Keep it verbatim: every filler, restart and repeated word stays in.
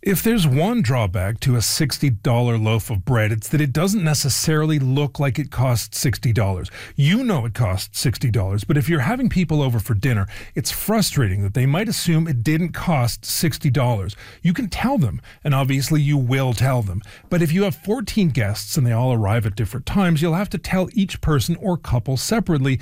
If there's one drawback to a sixty dollars loaf of bread, it's that it doesn't necessarily look like it costs sixty dollars. You know it costs sixty dollars, but if you're having people over for dinner, it's frustrating that they might assume it didn't cost sixty dollars. You can tell them, and obviously you will tell them. But if you have fourteen guests and they all arrive at different times, you'll have to tell each person or couple separately